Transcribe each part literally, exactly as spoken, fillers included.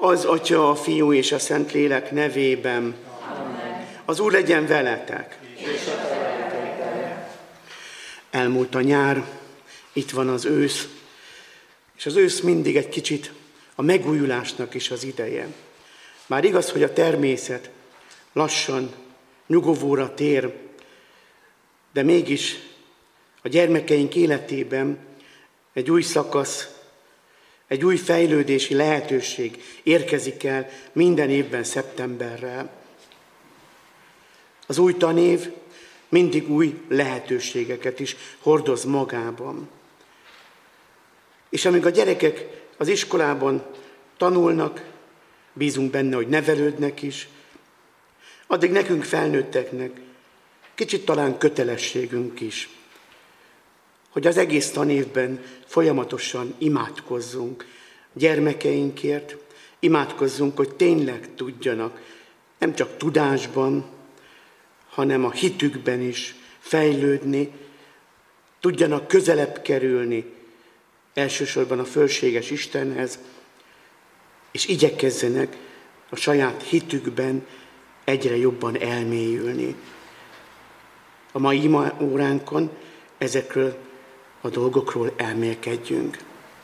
Az Atya, a Fiú és a Szentlélek nevében. Amen. Az Úr legyen veletek. Elmúlt a nyár, itt van az ősz, és az ősz mindig egy kicsit a megújulásnak is az ideje. Már igaz, hogy a természet lassan nyugovóra tér, de mégis a gyermekeink életében egy új szakasz, egy új fejlődési lehetőség érkezik el minden évben szeptemberrel. Az új tanév mindig új lehetőségeket is hordoz magában. És amíg a gyerekek az iskolában tanulnak, bízunk benne, hogy nevelődnek is, addig nekünk felnőtteknek kicsit talán kötelességünk is, hogy az egész tanévben folyamatosan imádkozzunk gyermekeinkért, imádkozzunk, hogy tényleg tudjanak nem csak tudásban, hanem a hitükben is fejlődni, tudjanak közelebb kerülni elsősorban a fölséges Istenhez, és igyekezzenek a saját hitükben egyre jobban elmélyülni. A mai ima óránkon ezekről a dolgokról elmélkedjünk.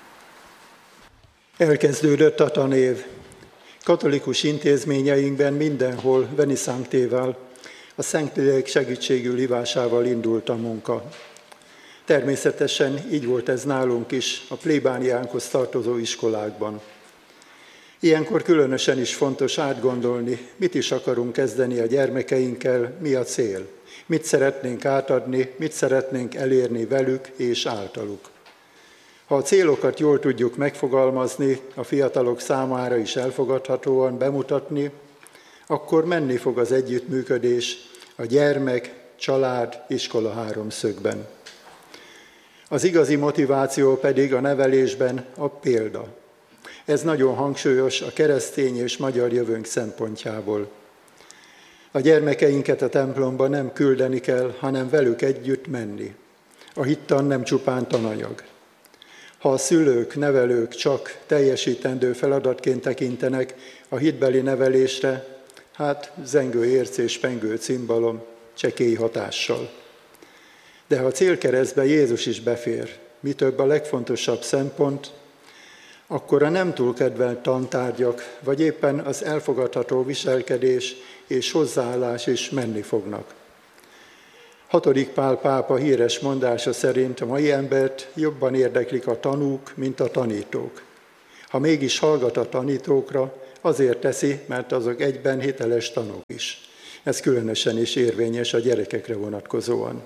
Elkezdődött a tanév. Katolikus intézményeinkben mindenhol Veni Sanctével, a Szentlélek segítségül hívásával indult a munka. Természetesen így volt ez nálunk is, a plébániánkhoz tartozó iskolákban. Ilyenkor különösen is fontos átgondolni, mit is akarunk kezdeni a gyermekeinkkel, mi a cél. Mit szeretnénk átadni, mit szeretnénk elérni velük és általuk. Ha a célokat jól tudjuk megfogalmazni, a fiatalok számára is elfogadhatóan bemutatni, akkor menni fog az együttműködés a gyermek, család, iskola háromszögben. Az igazi motiváció pedig a nevelésben a példa. Ez nagyon hangsúlyos a keresztény és magyar jövőnk szempontjából. A gyermekeinket a templomba nem küldeni kell, hanem velük együtt menni. A hittan nem csupán tananyag. Ha a szülők, nevelők csak teljesítendő feladatként tekintenek a hitbeli nevelésre, hát zengő érc és pengő cimbalom csekély hatással. De ha a célkeresztbe Jézus is befér, mi több a legfontosabb szempont, akkor a nem túl kedvelt tantárgyak, vagy éppen az elfogadható viselkedés és hozzáállás is menni fognak. Hatodik Pál pápa híres mondása szerint a mai embert jobban érdeklik a tanúk, mint a tanítók. Ha mégis hallgat a tanítókra, azért teszi, mert azok egyben hiteles tanúk is. Ez különösen is érvényes a gyerekekre vonatkozóan.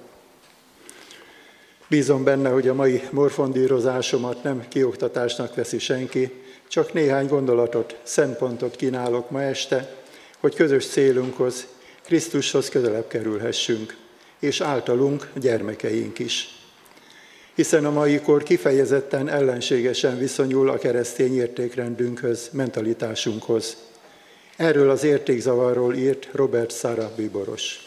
Bízom benne, hogy a mai morfondírozásomat nem kioktatásnak veszi senki, csak néhány gondolatot, szempontot kínálok ma este, hogy közös célunkhoz, Krisztushoz közelebb kerülhessünk, és általunk gyermekeink is. Hiszen a mai kor kifejezetten ellenségesen viszonyul a keresztény értékrendünkhöz, mentalitásunkhoz. Erről az értékzavarról írt Robert Sara bíboros.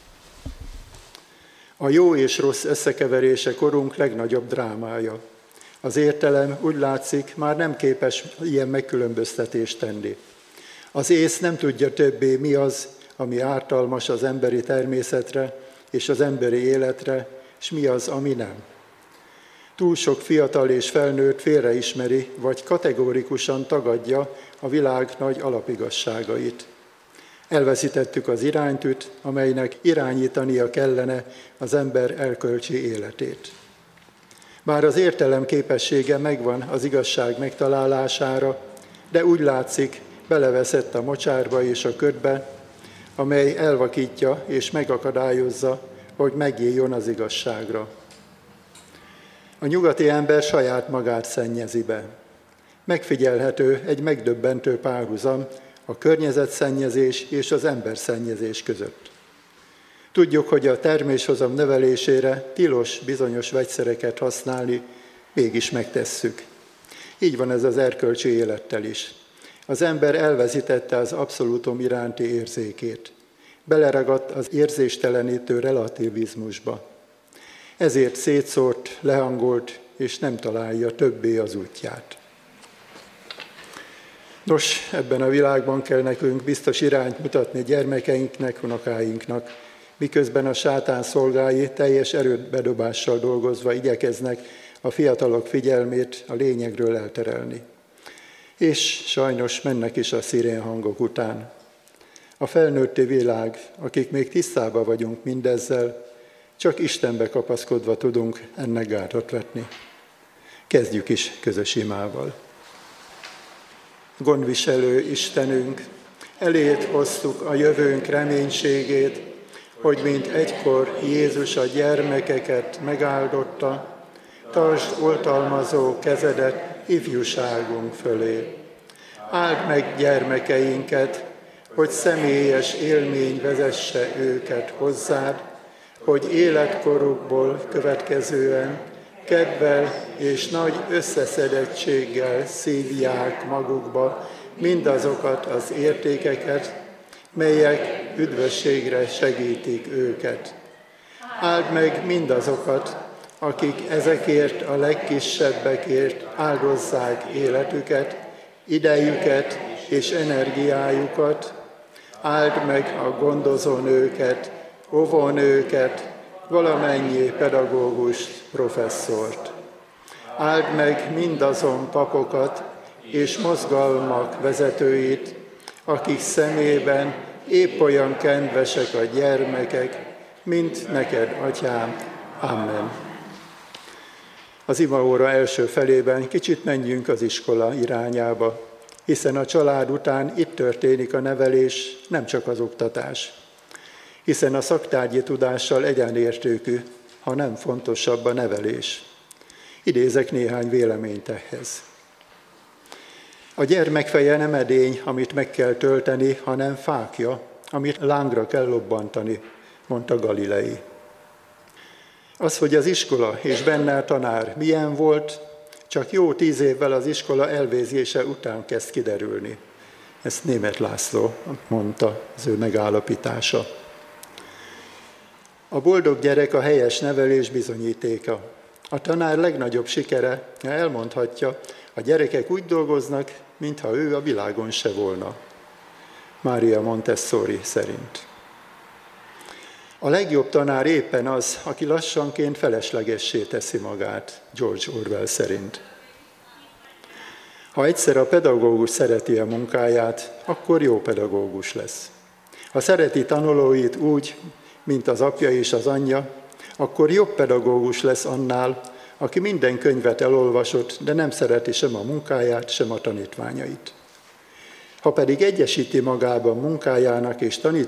A jó és rossz összekeverése korunk legnagyobb drámája. Az értelem úgy látszik, már nem képes ilyen megkülönböztetést tenni. Az ész nem tudja többé, mi az, ami ártalmas az emberi természetre és az emberi életre, és mi az, ami nem. Túl sok fiatal és felnőtt félreismeri, vagy kategórikusan tagadja a világ nagy alapigazságait. Elveszítettük az iránytűt, amelynek irányítania kellene az ember erkölcsi életét. Bár az értelem képessége megvan az igazság megtalálására, de úgy látszik, beleveszett a mocsárba és a ködbe, amely elvakítja és megakadályozza, hogy megnyíljon az igazságra. A nyugati ember saját magát szennyezi be. Megfigyelhető egy megdöbbentő párhuzam a környezetszennyezés és az emberszennyezés között. Tudjuk, hogy a terméshozam növelésére tilos bizonyos vegyszereket használni, mégis megtesszük. Így van ez az erkölcsi élettel is. Az ember elveszítette az abszolútum iránti érzékét. Beleragadt az érzéstelenítő relativizmusba. Ezért szétszórt, lehangolt, és nem találja többé az útját. Nos, ebben a világban kell nekünk biztos irányt mutatni gyermekeinknek, unokáinknak, miközben a sátán szolgái teljes erőbedobással dolgozva igyekeznek a fiatalok figyelmét a lényegről elterelni. És sajnos mennek is a szirénhangok után. A felnőtti világ, akik még tisztában vagyunk mindezzel, csak Istenbe kapaszkodva tudunk ennek gátat vetni. Kezdjük is közös imával. Gondviselő Istenünk, eléd hoztuk a jövőnk reménységét, hogy mint egykor Jézus a gyermekeket megáldotta, tartsd oltalmazó kezedet ifjúságunk fölé. Áld meg gyermekeinket, hogy személyes élmény vezesse őket hozzád, hogy életkorukból következően kedvel és nagy összeszedettséggel szívják magukba mindazokat az értékeket, melyek üdvösségre segítik őket. Áld meg mindazokat, akik ezekért a legkisebbekért áldozzák életüket, idejüket és energiájukat. Áld meg a gondozónőket, óvónőket, valamennyi pedagógust, professzort. Áld meg mindazon papokat és mozgalmak vezetőit, akik szemében épp olyan kedvesek a gyermekek, mint neked, Atyám. Amen. Az imaóra első felében kicsit menjünk az iskola irányába, hiszen a család után itt történik a nevelés, nem csak az oktatás. Hiszen a szaktárgyi tudással egyenértékű, ha nem fontosabb a nevelés. Idézek néhány véleményt ehhez. A gyermek feje nem edény, amit meg kell tölteni, hanem fákja, amit lángra kell lobbantani, mondta Galilei. Az, hogy az iskola és benne a tanár milyen volt, csak jó tíz évvel az iskola elvégzése után kezd kiderülni. Ezt Németh László mondta, az ő megállapítása. A boldog gyerek a helyes nevelés bizonyítéka. A tanár legnagyobb sikere, elmondhatja, a gyerekek úgy dolgoznak, mintha ő a világon se volna. Mária Montessori szerint. A legjobb tanár éppen az, aki lassanként feleslegessé teszi magát, George Orwell szerint. Ha egyszer a pedagógus szereti a munkáját, akkor jó pedagógus lesz. Ha szereti tanulóit úgy, mint az apja és az anyja, akkor jobb pedagógus lesz annál, aki minden könyvet elolvasott, de nem szereti sem a munkáját, sem a tanítványait. Ha pedig egyesíti magában munkájának és tanítványának